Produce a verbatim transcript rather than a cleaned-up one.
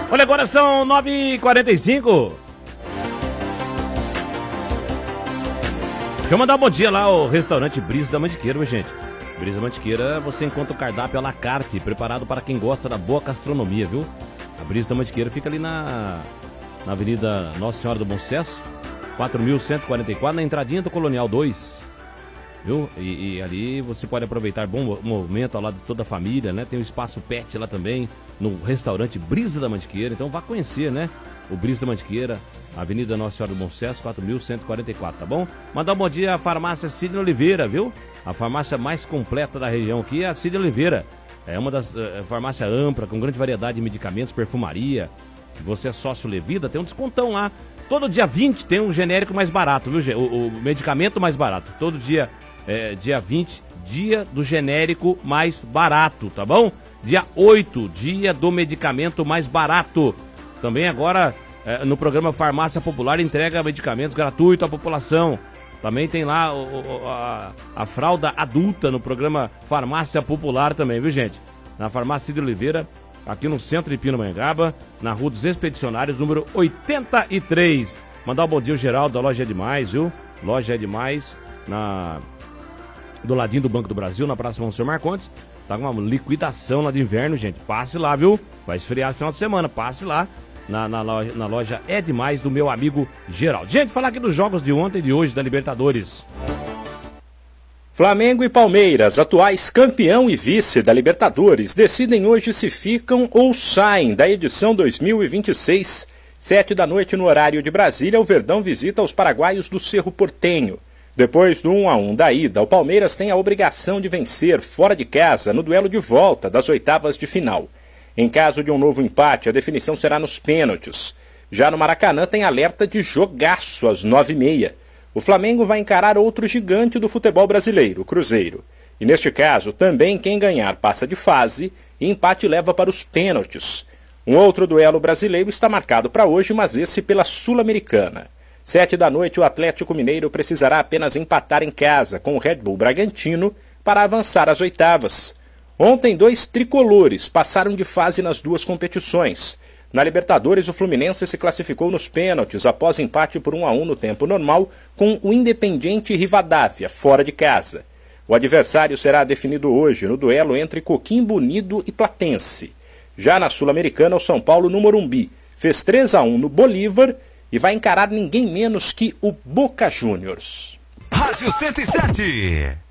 Olha, agora são nove e quarenta e cinco. Deixa eu mandar um bom dia lá ao restaurante Brisa da Mantiqueira, gente. Brisa da Mantiqueira, você encontra o cardápio à la carte, preparado para quem gosta da boa gastronomia, viu? A Brisa da Mantiqueira fica ali na, na Avenida Nossa Senhora do Bom Sucesso, quatro mil cento e quarenta e quatro, na entradinha do Colonial dois. Viu? E, e ali você pode aproveitar bom momento ao lado de toda a família, né? Tem um espaço pet lá também, no restaurante Brisa da Mantiqueira. Então vá conhecer, né? O Brisa da Mantiqueira, Avenida Nossa Senhora do Bom Sucesso, quatro mil cento e quarenta e quatro, tá bom? Mandar um bom dia à farmácia Sidney Oliveira, viu? A farmácia mais completa da região aqui é a Sidney Oliveira. É uma das é, farmácia ampla, com grande variedade de medicamentos, perfumaria. Você é sócio Levida, tem um descontão lá. Todo dia vinte tem um genérico mais barato, viu? O, o medicamento mais barato. Todo dia... É, dia vinte, dia do genérico mais barato, tá bom? Dia oito, dia do medicamento mais barato. Também agora, é, no programa Farmácia Popular, entrega medicamentos gratuitos à população. Também tem lá o, o, a, a fralda adulta no programa Farmácia Popular também, viu, gente? Na Farmácia de Oliveira, aqui no centro de Pindamonhangaba, na Rua dos Expedicionários, número oitenta e três. Mandar um bom dia ao Geraldo da Loja É Demais, viu? Loja É Demais, na... do ladinho do Banco do Brasil, na Praça Monsenhor Marcondes. Tá com uma liquidação lá de inverno, gente. Passe lá, viu? Vai esfriar no final de semana. Passe lá na, na, loja, na loja É Demais do meu amigo Geraldo. Gente, falar aqui dos jogos de ontem e de hoje da Libertadores. Flamengo e Palmeiras, atuais campeão e vice da Libertadores, decidem hoje se ficam ou saem da edição dois mil e vinte e seis. Sete da noite no horário de Brasília, o Verdão visita os paraguaios do Cerro Porteño. Depois do um a um da ida, o Palmeiras tem a obrigação de vencer fora de casa no duelo de volta das oitavas de final. Em caso de um novo empate, a definição será nos pênaltis. Já no Maracanã tem alerta de jogaço às nove e meia. O Flamengo vai encarar outro gigante do futebol brasileiro, o Cruzeiro. E neste caso, também quem ganhar passa de fase e empate leva para os pênaltis. Um outro duelo brasileiro está marcado para hoje, mas esse pela Sul-Americana. Sete da noite, o Atlético Mineiro precisará apenas empatar em casa com o Red Bull Bragantino para avançar às oitavas. Ontem, dois tricolores passaram de fase nas duas competições. Na Libertadores, o Fluminense se classificou nos pênaltis após empate por um a um no tempo normal com o Independiente Rivadavia, fora de casa. O adversário será definido hoje no duelo entre Coquimbo Unido e Platense. Já na Sul-Americana, o São Paulo, no Morumbi, fez três a um no Bolívar e vai encarar ninguém menos que o Boca Juniors. Rádio cento e sete.